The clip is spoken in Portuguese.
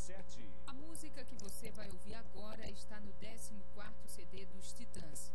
97. A música que você vai ouvir agora está no 14º CD dos Titãs.